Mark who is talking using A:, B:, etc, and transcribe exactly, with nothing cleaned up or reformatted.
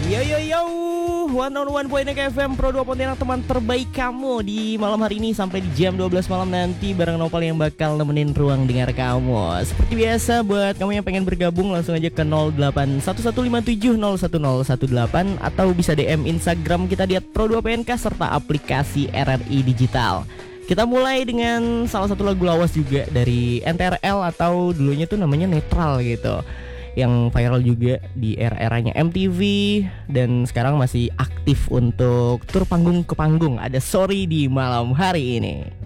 A: Yo yo yo, one on one point F M Pro dua Pontianak, teman terbaik kamu di malam hari ini sampai di jam dua belas malam nanti bareng Nopal yang bakal nemenin ruang dengar kamu. Seperti biasa, buat kamu yang pengen bergabung langsung aja ke nol delapan satu satu lima tujuh nol satu nol satu delapan atau bisa D M Instagram kita di at pro dua P N K serta aplikasi R R I Digital. Kita mulai dengan salah satu lagu lawas juga dari N T R L atau dulunya tuh namanya Netral gitu, yang viral juga di era-eranya M T V dan sekarang masih aktif untuk tur panggung ke panggung. Ada Sorry di malam hari ini.